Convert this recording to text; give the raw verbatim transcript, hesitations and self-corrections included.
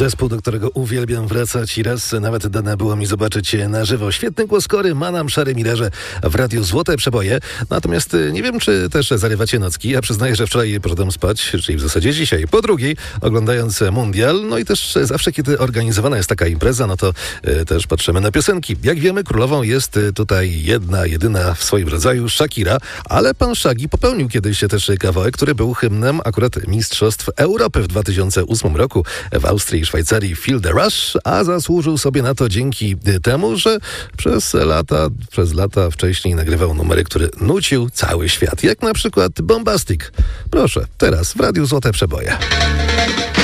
Zespół, do którego uwielbiam wracać i raz nawet dane było mi zobaczyć na żywo. Świetny głos kory ma nam Szary Mirerze w radiu Złote Przeboje. Natomiast nie wiem, czy też zarywacie nocki. Ja przyznaję, że wczoraj poszedłem spać, czyli w zasadzie dzisiaj. Po drugiej, oglądając mundial, no i też zawsze, kiedy organizowana jest taka impreza, no to y, też patrzymy na piosenki. Jak wiemy, królową jest tutaj jedna, jedyna w swoim rodzaju Shakira, ale pan Shaggy popełnił kiedyś też kawałek, który był hymnem akurat Mistrzostw Europy w dwa tysiące ósmym roku w Austrii i Szwajcarii. Feel the Rush, a zasłużył sobie na to dzięki temu, że przez lata, przez lata wcześniej nagrywał numery, które nucił cały świat, jak na przykład Bombastic. Proszę, teraz w Radiu Złote Przeboje.